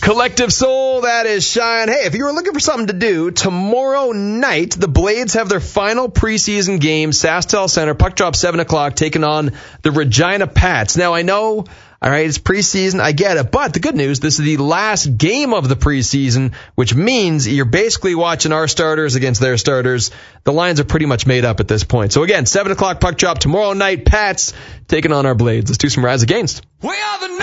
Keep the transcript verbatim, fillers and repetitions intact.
Collective Soul, that is Cheyenne. Hey, if you were looking for something to do, tomorrow night, the Blades have their final preseason game, SaskTel Center, puck drop seven o'clock, taking on the Regina Pats. Now, I know, all right, it's preseason, I get it, but the good news, this is the last game of the preseason, which means you're basically watching our starters against their starters. The lines are pretty much made up at this point. So again, seven o'clock puck drop tomorrow night, Pats taking on our Blades. Let's do some Rise Against. We are the